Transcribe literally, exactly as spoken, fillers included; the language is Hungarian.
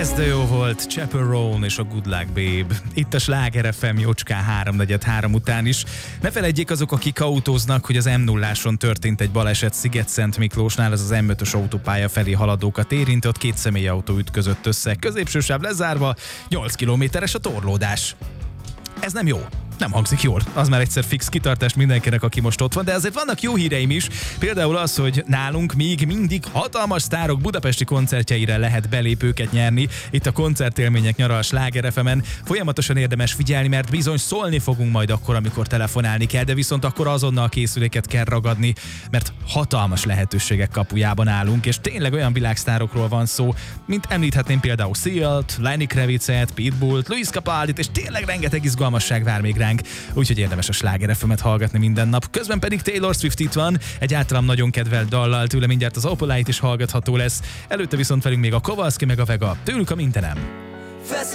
Ez de jó volt, Chaperone és a Good Luck Babe. Itt a Sláger ef em jócskán háromnegyed három után is. Ne feledjék azok, akik autóznak, hogy az em nulláson történt egy baleset Sziget-Szent Miklósnál, ez az em ötös autópálya felé haladókat érint, ott két személyautó ütközött össze, középső sáv lezárva, nyolc kilométeres a torlódás. Ez nem jó. Nem hangzik jól. Az már egyszer fix kitartást mindenkinek, aki most ott van, de azért vannak jó híreim is. Például az, hogy nálunk még mindig hatalmas sztárok budapesti koncertjeire lehet belépőket nyerni. Itt a koncertélmények nyara a Sláger ef emen. Folyamatosan érdemes figyelni, mert bizony szólni fogunk majd akkor, amikor telefonálni kell, de viszont akkor azonnal készüléket kell ragadni, mert hatalmas lehetőségek kapujában állunk, és tényleg olyan világsztárokról van szó, mint említhetném például Sealt, Lenny Kravitzet, Pitbullt, Luis Capaldit, és tényleg rengeteg izgalmasság vár még ránk. Úgyhogy érdemes a Sláger ef emet hallgatni minden nap. Közben pedig Taylor Swift itt van, egy általam nagyon kedvelt dallal, tőle mindjárt az Opalite is hallgatható lesz. Előtte viszont velünk még a Kowalski meg a Vega, tőlük a Mindenem.